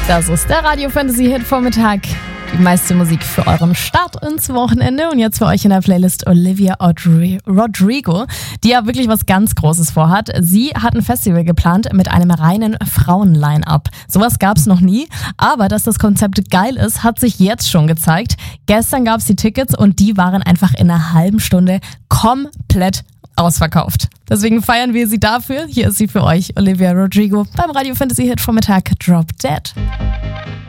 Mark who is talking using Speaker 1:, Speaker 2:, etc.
Speaker 1: Das ist der Radio Fantasy Hit Vormittag. Die meiste Musik für euren Start ins Wochenende. Und jetzt für euch in der Playlist Olivia Rodrigo, die ja wirklich was ganz Großes vorhat. Sie hat ein Festival geplant mit einem reinen Frauen-Line-Up. Sowas gab's noch nie, aber dass das Konzept geil ist, hat sich jetzt schon gezeigt. Gestern gab's die Tickets und die waren einfach in einer halben Stunde komplett ausverkauft. Deswegen feiern wir sie dafür. Hier ist sie für euch, Olivia Rodrigo, beim Radio Fantasy Hit Vormittag Drop Dead.